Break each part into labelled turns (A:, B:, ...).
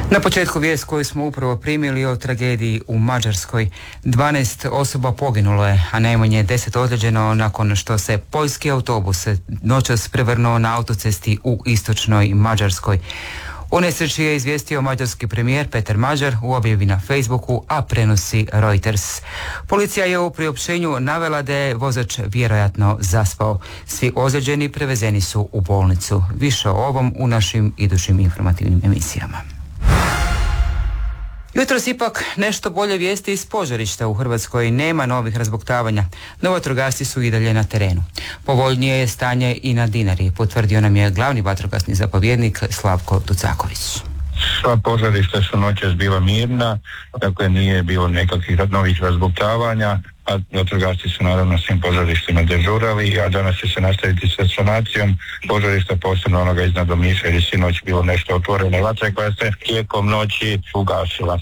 A: Na početku vijest koju smo upravo primili o tragediji u Mađarskoj. 12 osoba poginulo je, a najmanje 10 ozlijeđeno nakon što se poljski autobus noćas prevrnuo na autocesti u istočnoj Mađarskoj. O nesreći je izvijestio mađarski premijer Peter Mađar u objavi na Facebooku, a prenosi Reuters. Policija je u priopćenju navela da je vozač vjerojatno zaspao. Svi ozlijeđeni prevezeni su u bolnicu. Više o ovom u našim idućim informativnim emisijama. Jutros ipak nešto bolje vijesti iz požarišta. U Hrvatskoj nema novih razbuktavanja, no vatrogasci su i dalje na terenu. Povoljnije je stanje i na Dinari, potvrdio nam je glavni vatrogasni zapovjednik Slavko Tucaković.
B: Sva požarišta su noćas bila mirna, dakle nije bilo nekakvih novih razbuktavanja, a vatrogasci su naravno svim požarištima dežurali, a danas će se nastaviti sa sanacijom požarišta, posebno onoga iznad Omiša, jer je sinoć bilo nešto otvorene vatre koja se tijekom noći ugasila.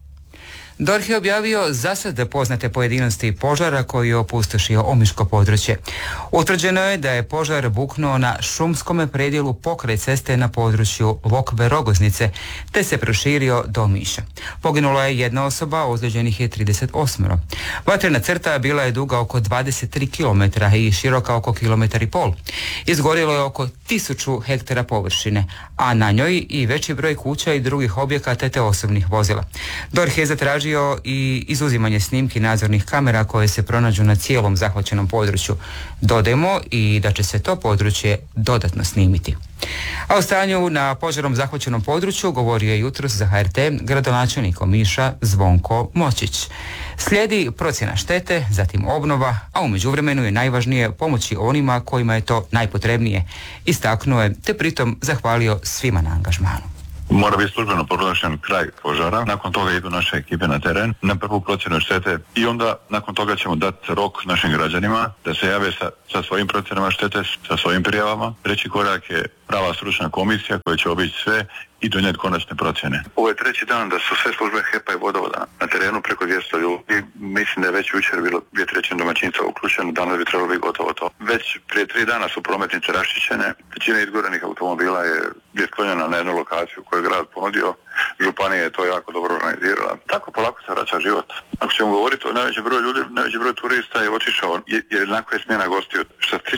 A: DORH je objavio zasad poznate pojedinosti požara koji je opustošio omiško područje. Utvrđeno je da je požar buknuo na šumskome predjelu pokraj ceste na području Lokve-Rogoznice, te se proširio do Omiša. Poginula je jedna osoba, ozlijeđenih je 38. Vatrena crta bila je duga oko 23 km i široka oko 1,5 km. Izgorilo je oko 1000 hektara površine, a na njoj i veći broj kuća i drugih objekata te osobnih vozila. DORH je zatražio i izuzimanje snimki nadzornih kamera koje se pronađu na cijelom zahvaćenom području. Dodajmo i da će se to područje dodatno snimiti. A o stanju na požarom zahvaćenom području govorio je jutros za HRT gradonačelnik Omiša Zvonko Močić. Slijedi procjena štete, zatim obnova, a u međuvremenu je najvažnije pomoći onima kojima je to najpotrebnije. Istaknuo je te pritom zahvalio svima na angažmanu.
C: Mora biti službeno proglašen kraj požara, nakon toga idu naše ekipe na teren, na prvu procjenu štete i onda nakon toga ćemo dati rok našim građanima da se jave sa svojim procjenama štete, sa svojim prijavama. Treći korak je prava stručna komisija koja će obići sve i donijeti konačne procjene. Ovo je treći dan da su sve službe HEP-a i vodovoda na terenu, preko 200 ljudi. Mislim da je već jučer bilo 2/3 domaćinstva uključeno, danas bi trebalo biti gotovo to. Već prije 3 dana su prometnice raščišćene, većina izgorenih automobila je sklonjena na jednu lokaciju koju je grad ponudio. Županija je to jako dobro organizirala. Tako polako se vraća život. Ako ćemo govoriti o najveći broj ljudi, najveći broj turista je otišao, jer jednako je smjena gostiju. Što se